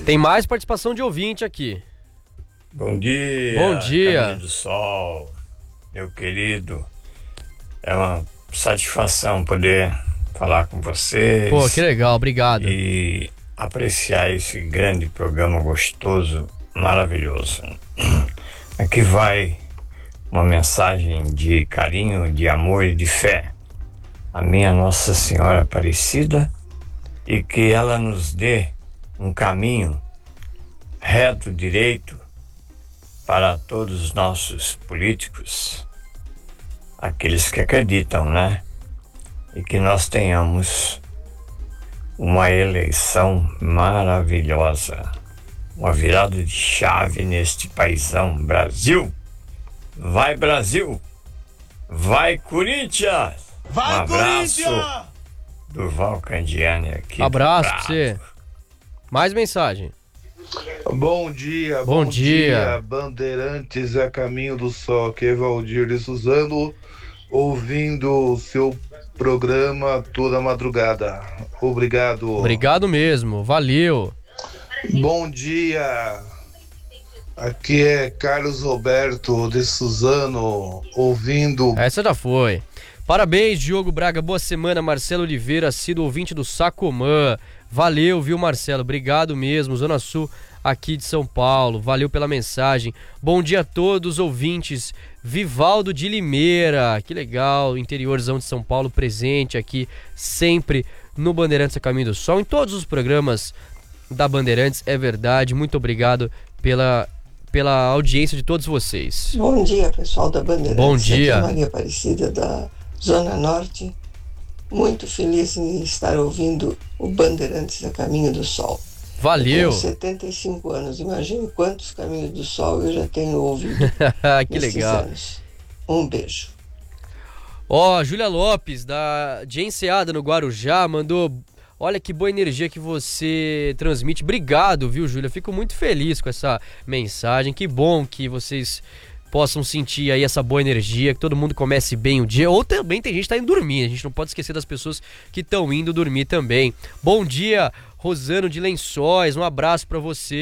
Tem mais participação de ouvinte aqui. Bom dia. Bom dia. Caminho do Sol, meu querido. É uma satisfação poder falar com vocês. Pô, que legal, obrigado. E apreciar esse grande programa gostoso, maravilhoso. Aqui vai uma mensagem de carinho, de amor e de fé. A minha Nossa Senhora Aparecida, e que ela nos dê um caminho reto, direito, para todos os nossos políticos, aqueles que acreditam, né? E que nós tenhamos uma eleição maravilhosa, uma virada de chave neste paizão Brasil. Vai, Brasil! Vai, Corinthians! Vai, um abraço Corinthians! Durval Candiani aqui. Abraço pra você. Mais mensagem. Bom dia, Bom dia. Bandeirantes a caminho do sol, que é Valdir de Suzano, ouvindo o seu programa toda madrugada. Obrigado. Obrigado mesmo, valeu. Bom dia. Aqui é Carlos Roberto de Suzano, ouvindo. Essa já foi. Parabéns, Diogo Braga, boa semana. Marcelo Oliveira, sido ouvinte do Sacomã. Valeu, viu, Marcelo? Obrigado mesmo. Zona Sul aqui de São Paulo. Valeu pela mensagem. Bom dia a todos os ouvintes. Vivaldo de Limeira, que legal. Interiorzão de São Paulo presente aqui sempre no Bandeirantes a Caminho do Sol. Em todos os programas da Bandeirantes, é verdade. Muito obrigado pela audiência de todos vocês. Bom dia, pessoal da Bandeirantes. Bom dia. Aqui é Maria Aparecida da Zona Norte. Muito feliz em estar ouvindo o Bandeirantes a Caminho do Sol. Valeu. Eu tenho 75 anos. Imagine quantos Caminhos do Sol eu já tenho ouvido que nesses legal. anos. Um beijo. Ó, Júlia Lopes, de Enseada, no Guarujá, mandou... Olha que boa energia que você transmite. Obrigado, viu, Júlia? Fico muito feliz com essa mensagem. Que bom que vocês possam sentir aí essa boa energia, que todo mundo comece bem o dia. Ou também tem gente que tá indo dormir. A gente não pode esquecer das pessoas que estão indo dormir também. Bom dia, Rosano de Lençóis. Um abraço pra você.